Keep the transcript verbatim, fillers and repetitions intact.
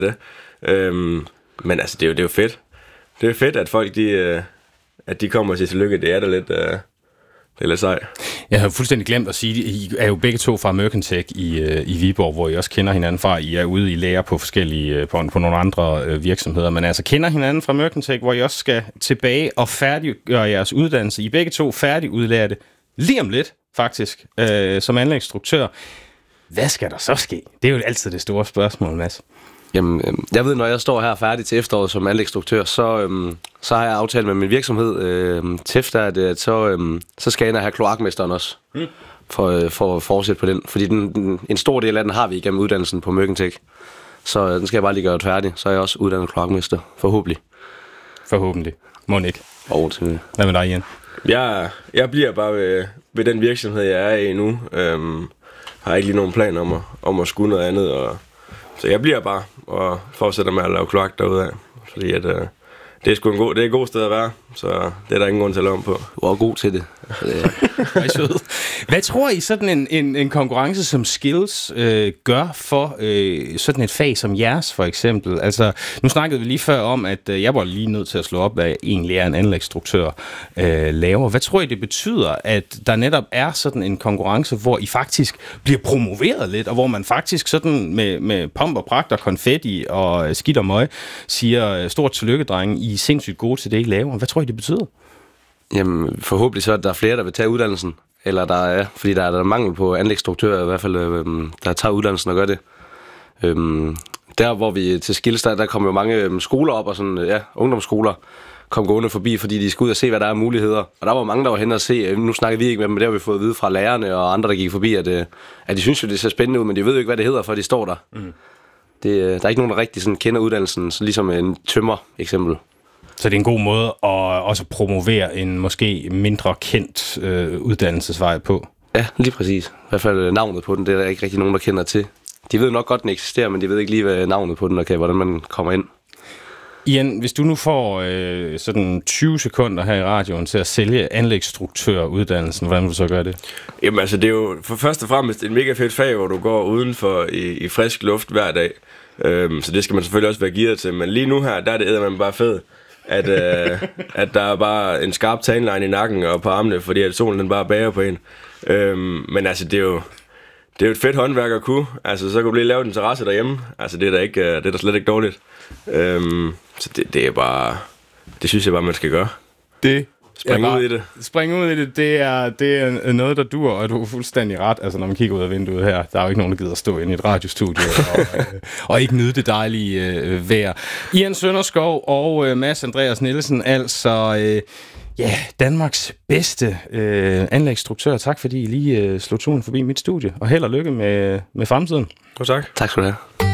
det. Øhm, men altså, det er, jo, det er jo fedt. Det er fedt, at folk, de, øh, at de kommer og siger tillykke. Det er da lidt, øh, det er lidt sej. Jeg har fuldstændig glemt at sige, at I er jo begge to fra Mercantech i, øh, i Viborg, hvor I også kender hinanden fra. I er ude i lære på forskellige, øh, på, på nogle andre øh, virksomheder, men altså kender hinanden fra Mercantech, hvor I også skal tilbage og færdiggøre jeres uddannelse. I er begge to færdigudlærte lige om lidt, faktisk, øh, som anlægsstruktør. Hvad skal der så ske? Det er jo altid det store spørgsmål, Mads. Jamen, øh, jeg ved, når jeg står her færdig til efteråret som anlægsstruktør, så, øh, så har jeg aftalt med min virksomhed, øh, T E F, der, at, at så, øh, så skal jeg ind og have kloakmesteren også, mm. for, øh, for at fortsætte på den. Fordi den, den, en stor del af den har vi igennem uddannelsen på Mercantech. Så øh, den skal jeg bare lige gøre færdig. Så er jeg også uddannet kloakmester, forhåbentlig. Forhåbentlig. Må ikke. Og til... Hvad med dig, Ian? Jeg, jeg bliver bare ved, ved den virksomhed, jeg er i nu. Øhm, har ikke lige nogen plan om at, om at skulle noget andet, og så jeg bliver bare og fortsætter med at lave kloak derude af, fordi at, øh, det er sgu en god, det er et godt sted at være, så det er der ingen grund til at lave om på. Du er god til det. Hvad tror I sådan en, en, en konkurrence som Skills øh, gør for øh, sådan et fag som jeres for eksempel? Altså, nu snakkede vi lige før om, at øh, jeg var lige nødt til at slå op, hvad egentlig er en anlægsstruktør øh, laver. Hvad tror I det betyder, at der netop er sådan en konkurrence, hvor I faktisk bliver promoveret lidt, og hvor man faktisk sådan med, med pomp og pragt og konfetti og skidt og møg siger stort tillykke, drenge, I er sindssygt gode til det, I laver. Hvad tror I det betyder? Jamen, forhåbentlig så er der flere, der vil tage uddannelsen. Eller der er, fordi der er der mangel på anlægsstruktører, i hvert fald, øhm, der tager uddannelsen og gør det. Øhm, der, hvor vi til Skills, der, der kommer jo mange øhm, skoler op, og sådan, ja, ungdomsskoler kom gående forbi, fordi de skulle ud og se, hvad der er muligheder. Og der var mange, der var henne og se. Øh, nu snakker vi ikke med dem, men det har vi fået at vide fra lærerne og andre, der gik forbi, at, øh, at de synes jo, det ser spændende ud, men de ved jo ikke, hvad det hedder, for de står der. Mm. Det, øh, der er ikke nogen, der rigtig sådan kender uddannelsen, så ligesom en tømmer eksempel. Så det er en god måde at også promovere en måske mindre kendt øh, uddannelsesvej på. Ja, lige præcis. I hvert fald navnet på den, det er der ikke rigtig nogen, der kender til. De ved nok godt, den eksisterer, men de ved ikke lige, hvad navnet på den er, okay, hvordan man kommer ind. Ian, hvis du nu får øh, sådan tyve sekunder her i radioen til at sælge anlægsstruktøruddannelsen, hvordan vil du så gøre det? Jamen altså, det er jo for først og fremmest et mega fedt fag, hvor du går udenfor i, i frisk luft hver dag. Øhm, så det skal man selvfølgelig også være gearet til. Men lige nu her, der er det eddermame bare fedt, at, øh, at der er bare en skarp tanline i nakken og på armene, fordi at solen den bare bager på en. Øhm, men altså, det er jo det er jo et fedt håndværk at kunne. Altså, så kan du lige lave en terrasse derhjemme. Altså, det er da ikke, det er da slet ikke dårligt. Øhm, så det, det er bare, det synes jeg bare, man skal gøre. Det Spring ud i det. Spring ud i det, det er, det er noget, der dur, og du er fuldstændig ret. Altså, når man kigger ud af vinduet her, der er jo ikke nogen, der gider at stå inde i et radiostudie og, øh, og ikke nyde det dejlige øh, vejr. Ian Sønderskov og øh, Mads Andreas Nielsen, altså øh, ja, Danmarks bedste øh, anlægsstruktør. Tak fordi I lige øh, slog turen forbi mit studie, og held og lykke med, med fremtiden. God tak. Tak skal du have.